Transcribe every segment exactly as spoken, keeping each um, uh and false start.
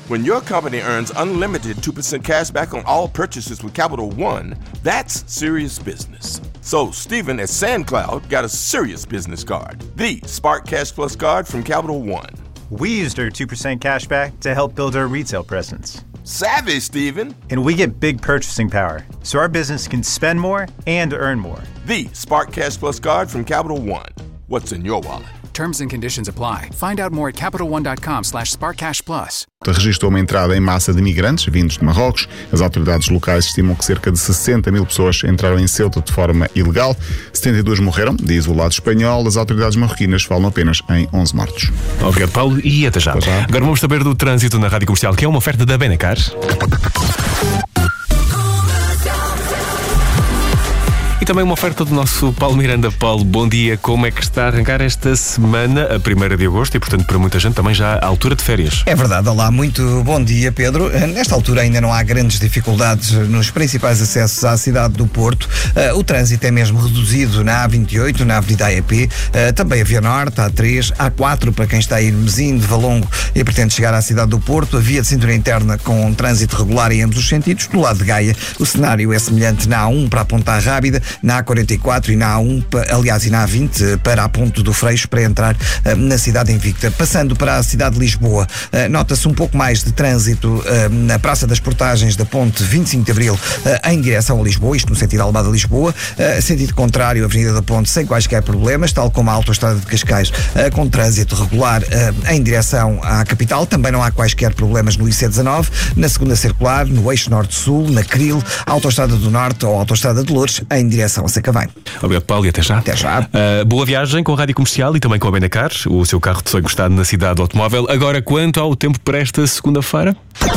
When your company earns unlimited two percent cash back on all purchases with Capital One, that's serious business. So Stephen at SandCloud got a serious business card, the Spark Cash Plus card from Capital One. We used our two percent cash back to help build our retail presence. Savvy, Stephen. And we get big purchasing power, so our business can spend more and earn more. The Spark Cash Plus card from Capital One. What's in your wallet? Terms and conditions apply. Find out more at CapitalOne.com slash SparkCashPlus. Registrou uma entrada em massa de migrantes vindos de Marrocos. As autoridades locais estimam que cerca de sessenta mil pessoas entraram em Ceuta de forma ilegal. setenta e dois morreram, diz o lado espanhol. As autoridades marroquinas falam apenas em onze mortos. Obrigado, Paulo, e até já. Até já. Agora vamos saber do trânsito na Rádio Comercial, que é uma oferta da Benacar. E também uma oferta do nosso Paulo Miranda. Paulo, bom dia. Como é que está a arrancar esta semana, a primeira de agosto, e portanto para muita gente também já à altura de férias? É verdade. Olá, muito bom dia, Pedro. Nesta altura ainda não há grandes dificuldades nos principais acessos à cidade do Porto. O trânsito é mesmo reduzido na A vinte e oito, na Avenida A E P, também a Via Norte, A três, A quatro para quem está a ir Mesinho, de Valongo e pretende chegar à cidade do Porto, a via de cintura interna com um trânsito regular em ambos os sentidos. Do lado de Gaia, o cenário é semelhante na A um para a Ponta Rábida, na A quarenta e quatro e na A um, aliás, e na A vinte para a Ponte do Freixo para entrar uh, na cidade invicta. Passando para a cidade de Lisboa, uh, nota-se um pouco mais de trânsito uh, na Praça das Portagens da Ponte vinte e cinco de Abril uh, em direção a Lisboa, isto no sentido Almada-Lisboa, uh, sentido contrário, Avenida da Ponte sem quaisquer problemas, tal como a Autoestrada de Cascais, uh, com trânsito regular uh, em direção à capital. Também não há quaisquer problemas no I C dezanove, na segunda circular, no eixo norte-sul, na Cril, Autoestrada do Norte ou Autoestrada de Loures em direção a Sacavém. Obrigado, Paulo, e até já. Até já. Uh, boa viagem com a Rádio Comercial e também com a Benacar. O seu carro de sonho está na cidade do automóvel. Agora, quanto ao tempo para esta segunda-feira?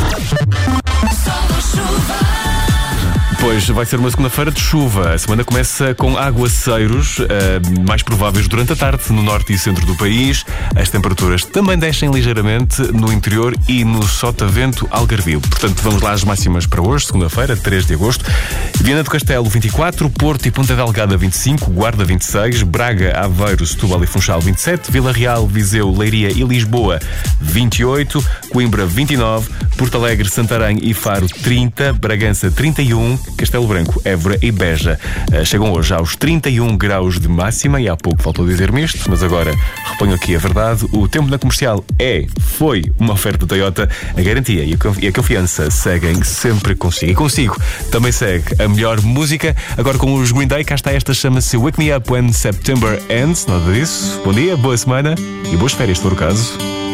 Pois vai ser uma segunda-feira de chuva. A semana começa com aguaceiros uh, mais prováveis durante a tarde no norte e centro do país. As temperaturas também descem ligeiramente no interior e no Sotavento Algarvio. Portanto, vamos lá às máximas para hoje, segunda-feira, três de agosto. Viana do Castelo, vinte e quatro, Porto e Ponta Delgada, vinte e cinco, Guarda, vinte e seis, Braga, Aveiro, Setúbal e Funchal, vinte e sete, Vila Real, Viseu, Leiria e Lisboa, vinte e oito, Coimbra, vinte e nove, Porto Alegre, Santarém e Faro, trinta, Bragança, trinta e um, Castelo Branco, Évora e Beja uh, chegam hoje aos trinta e um graus de máxima, e há pouco faltou dizer-me isto, mas agora reponho aqui a verdade. O tempo na Comercial é, foi uma oferta Toyota. A garantia e a, confi- e a confiança seguem sempre consigo. E consigo também segue a melhor música. Agora com os Green Day, cá está esta, chama-se Wake Me Up When September Ends. Nada disso. Bom dia, boa semana e boas férias, se for o caso.